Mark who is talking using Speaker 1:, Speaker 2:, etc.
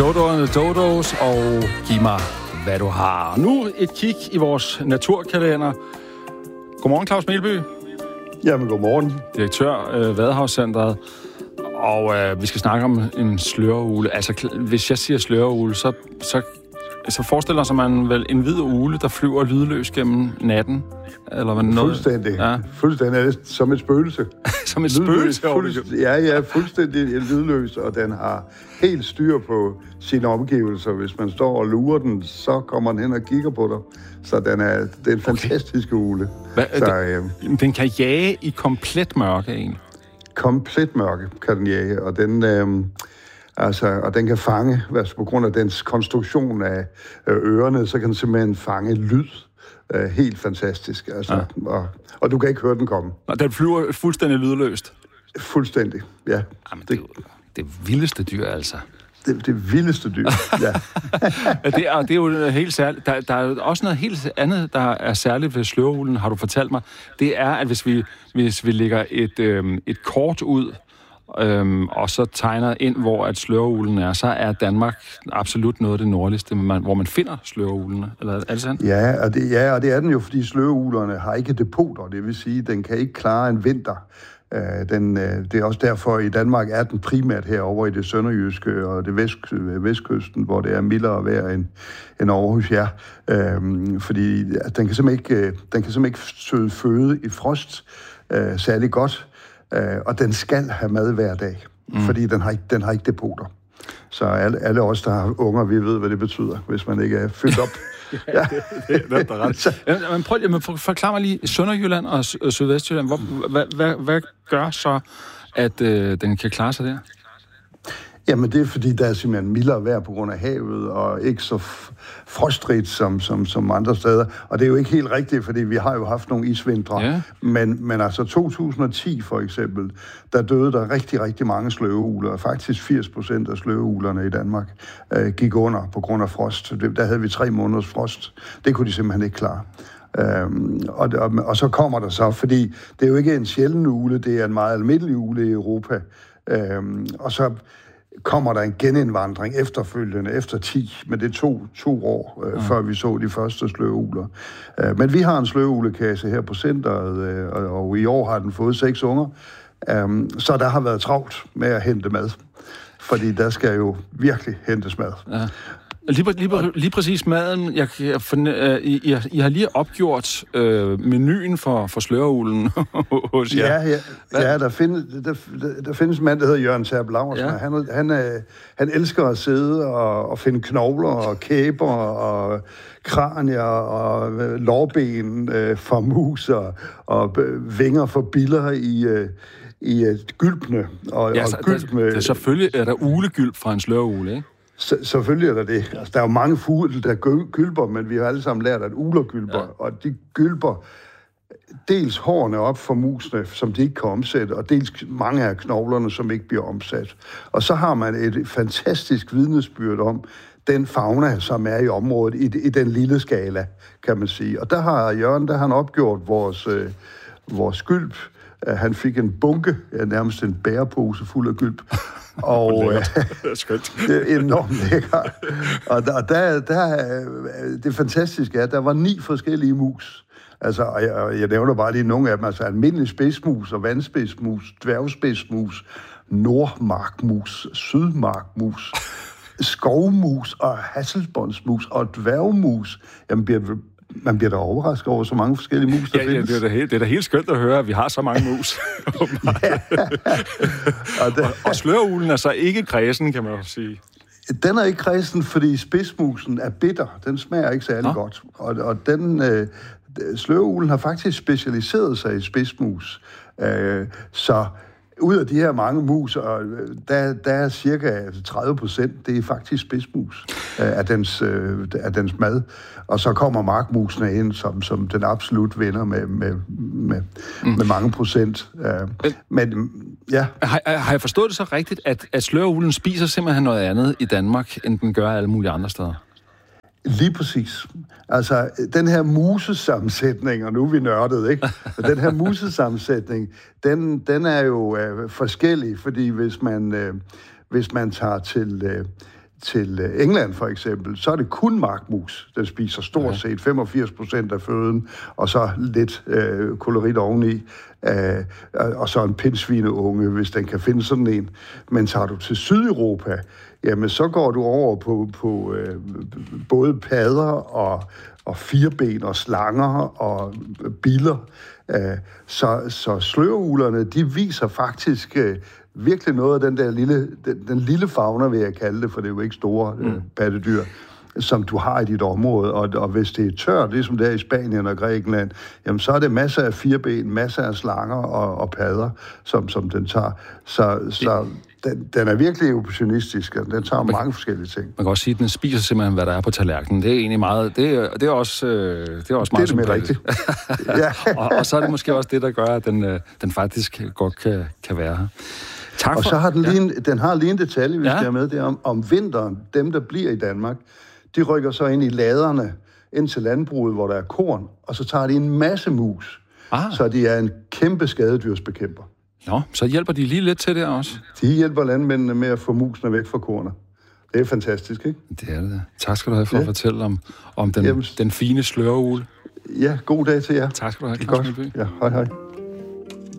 Speaker 1: Dodo and the Dodos, og giv mig, hvad du har. Nu et kig i vores naturkalender. Godmorgen, Claus Melby.
Speaker 2: Jamen, godmorgen.
Speaker 1: Direktør Vadehavscentret. Og vi skal snakke om en sløreugle. Altså, hvis jeg siger sløreugle, så forestiller sig man vel en hvid ugle, der flyver lydløs gennem natten? Eller hvad noget?
Speaker 2: Fuldstændig. Ja. Fuldstændig. Som et spøgelse.
Speaker 1: Som et spøgelse?
Speaker 2: Ja, fuldstændig lydløs, og den har helt styr på sine omgivelser. Hvis man står og lurer den, så kommer den hen og kigger på dig. Så det er en fantastisk ugle.
Speaker 1: Den kan jage i komplet mørke, egentlig?
Speaker 2: Komplet mørke kan den jage, og den kan fange, på grund af dens konstruktion af ørerne, så kan den simpelthen fange lyd. Helt fantastisk, altså. Ja. Og du kan ikke høre den komme.
Speaker 1: Og den flyver fuldstændig lydløst?
Speaker 2: Fuldstændig, ja.
Speaker 1: Jamen, det vildeste dyr, altså.
Speaker 2: Det vildeste dyr, ja.
Speaker 1: det er jo helt særligt. Der er jo også noget helt andet, der er særligt ved sløreulen, har du fortalt mig. Det er, at hvis vi lægger et kort ud, og så tegner ind, hvor at sløreulen er, så er Danmark absolut noget af det nordligste, hvor man finder sløreuglene. Eller er det sandt?
Speaker 2: Ja, og det er den jo, fordi sløreuglerne har ikke depoter. Det vil sige, at den kan ikke klare en vinter. Det er også derfor, i Danmark er den primært herovre i det sønderjyske og det vestkysten, hvor det er mildere vejr end Aarhus, ja. Fordi den kan simpelthen ikke søge føde i frost særlig godt, og den skal have mad hver dag, fordi den har ikke depoter. Så alle os, der har unger, vi ved, hvad det betyder, hvis man ikke er fyldt op.
Speaker 1: Ja, det er ret. Men forklar mig lige, Sønderjylland og Sydvestjylland, hvad gør så, at den kan klare sig der?
Speaker 2: Jamen, det er, fordi der er simpelthen mildere vejr på grund af havet, og ikke så frostrigt som andre steder. Og det er jo ikke helt rigtigt, fordi vi har jo haft nogle isvintre. Ja. Men altså 2010 for eksempel, der døde der rigtig, rigtig mange sløreuler. Faktisk 80% af sløreuglerne i Danmark gik under på grund af frost. Der havde vi 3 måneders frost. Det kunne de simpelthen ikke klare. Og så kommer der så, fordi det er jo ikke en sjælden ugle, det er en meget almindelig ugle i Europa. Og så kommer der en genindvandring efterfølgende, efter 10, men det tog 2 år, før vi så de første sløreuler. Men vi har en sløreuglekasse her på centeret, og i år har den fået 6 unger, så der har været travlt med at hente mad, fordi der skal jo virkelig hentes mad. Ja.
Speaker 1: Lige præcis maden. I har lige opgjort menuen for sløreulen hos jer.
Speaker 2: Ja, der findes en mand, der hedder Jørgen Terp Laursen. Ja. Han elsker at sidde og finde knogler og kæber og kranier og lårben for mus og vinger for biller i gylpene. Og
Speaker 1: selvfølgelig er der ulegylp fra en sløreugle, ikke?
Speaker 2: Selvfølgelig er der det. Altså, der er jo mange fugle, der gylper, men vi har alle sammen lært, at ugler gylper, og de gylper dels hårene op for musene, som de ikke kan omsætte, og dels mange af knoglerne, som ikke bliver omsat. Og så har man et fantastisk vidnesbyrd om den fauna, som er i området, i den lille skala, kan man sige. Og der har Jørgen, han opgjort vores gylp. Han fik en bunke, nærmest en bærepose fuld af gylp. Og det er enormt lækkert. Og det fantastiske er, at der var 9 forskellige mus. Altså, jeg nævner bare lige nogle af dem. Altså, almindelig spidsmus og vandspidsmus, dværgspidsmus, nordmarkmus, sydmarkmus, skovmus og hasselbåndsmus og dværgmus. Jamen, man bliver da overrasket over så mange forskellige mus, der findes.
Speaker 1: Det er da helt skønt at høre, at vi har så mange mus. Og sløreulen er så ikke kræsen, kan man jo sige.
Speaker 2: Den er ikke kræsen, fordi spidsmusen er bitter. Den smager ikke særlig godt. Og sløreulen har faktisk specialiseret sig i spidsmus. Så ud af de her mange mus, der er cirka 30%, det er faktisk spidsmus af dens mad. Og så kommer markmusene ind som den absolut vinder med mange procent. Men ja.
Speaker 1: Har jeg forstået det så rigtigt, at sløreulen spiser simpelthen noget andet i Danmark, end den gør alle mulige andre steder?
Speaker 2: Lige præcis. Altså, den her musesammensætning, og nu er vi nørdet, ikke? Den her musesammensætning, den er jo forskellig, fordi hvis man tager til England for eksempel, så er det kun markmus, den spiser stort set 85% af føden, og så lidt kolorit oveni, og så en pindsvineunge, hvis den kan finde sådan en. Men tager du til Sydeuropa, jamen så går du over på både padder og firben og slanger og biller. Så sløreulerne, de viser faktisk virkelig noget af den lille fauna, vil jeg kalde det, for det er jo ikke store pattedyr, som du har i dit område. Og hvis det er tørt, ligesom det er i Spanien og Grækenland, jamen så er det masser af firben, masser af slanger og padder, som den tager. Så den er virkelig opportunistisk, og den tager mange forskellige ting.
Speaker 1: Man kan også sige, at den spiser simpelthen, hvad der er på tallerkenen. Det er egentlig meget... Det er også meget sympatisk. Ja. og så er det måske også det, der gør, at den faktisk godt kan være her.
Speaker 2: Og så har den har lige en detalje, vi skal have med, det er om vinteren, dem der bliver i Danmark, de rykker så ind i laderne, ind til landbruget, hvor der er korn, og så tager de en masse mus. Så de er en kæmpe skadedyrsbekæmper.
Speaker 1: Nå, så hjælper de lige lidt til det også?
Speaker 2: De hjælper landmændene med at få musene væk fra kornet. Det er fantastisk, ikke?
Speaker 1: Det er det. Tak skal du have for at fortælle om den fine sløreugle.
Speaker 2: Ja, god dag til jer.
Speaker 1: Tak skal du have,
Speaker 2: Claus Melby. Ja, hej.